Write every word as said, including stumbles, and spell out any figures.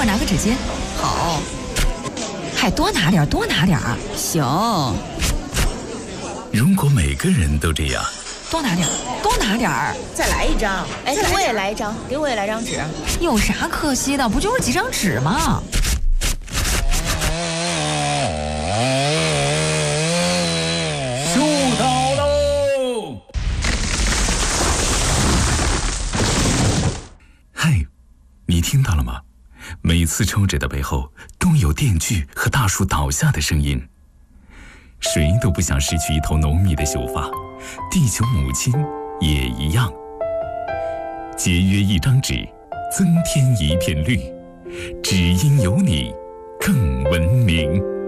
我拿个纸巾。 好， 还多拿点，多拿点。 行。 如果每个人都这样， 多拿点，多拿点儿。 再来一张，哎，给我也来一张，给我也来张纸。 有啥可惜的？不就是几张纸吗？ 树倒喽！嗨，你听到了吗？每次抽纸的背后都有电锯和大树倒下的声音。谁都不想失去一头浓密的秀发，地球母亲也一样。节约一张纸，增添一片绿，只因有你更文明。